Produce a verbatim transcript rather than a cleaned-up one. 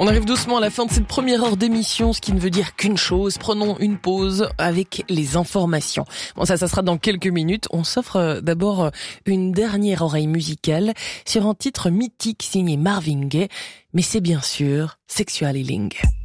On arrive doucement à la fin de cette première heure d'émission, ce qui ne veut dire qu'une chose. Prenons une pause avec les informations. Bon, ça, ça sera dans quelques minutes. On s'offre d'abord une dernière oreille musicale sur un titre mythique signé Marvin Gaye. Mais c'est bien sûr Sexual Healing.